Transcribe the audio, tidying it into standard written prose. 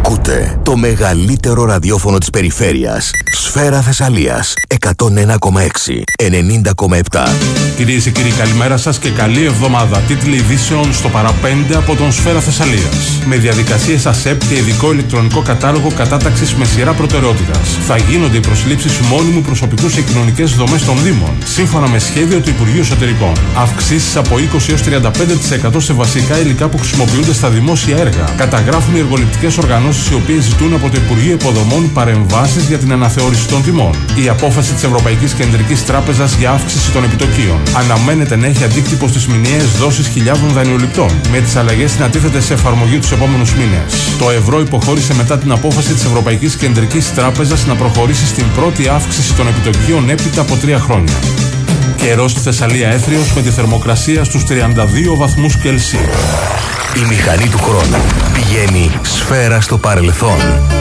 Ακούτε το μεγαλύτερο ραδιόφωνο της περιφέρειας. Σφαίρα Θεσσαλίας 101,6, 90,7. Κυρίες και κύριοι, καλημέρα σας και καλή εβδομάδα. Τίτλοι ειδήσεων στο παραπέντε από τον Σφαίρα Θεσσαλίας. Με διαδικασίες ΑΣΕΠ και ειδικό ηλεκτρονικό κατάλογο κατάταξης με σειρά προτεραιότητας. Θα γίνονται οι προσλήψεις μόνιμου προσωπικού σε κοινωνικές δομές των Δήμων, σύμφωνα με σχέδιο του Υπουργείου Εσωτερικών. Αυξήσεις από 20 έως 35% σε βασικά υλικά που χρησιμοποιούνται στα δημόσια έργα. Καταγράφουν οι εργοληπτικές οργανώσεις οι οποίες ζητούν από το Υπουργείο Υποδομών παρεμβάσεις για την αναθεώρηση των τιμών. Η απόφαση της Ευρωπαϊκής Κεντρικής Τράπεζας για αύξηση των επιτοκίων αναμένεται να έχει αντίκτυπο στις μηνιαίες δόσεις χιλιάδων δανειοληπτών, με τις αλλαγές να τίθεται σε εφαρμογή τους επόμενους μήνες. Το ευρώ υποχώρησε μετά την απόφαση της Ευρωπαϊκής Κεντρικής Τράπεζας να προχωρήσει στην πρώτη αύξηση των επιτοκίων έπειτα από 3 χρόνια. Καιρός στη Θεσσαλία έθριος με τη θερμοκρασία στους 32 βαθμούς Κελσίου. Η μηχανή του χρόνου πηγαίνει σφαίρα στο παρελθόν.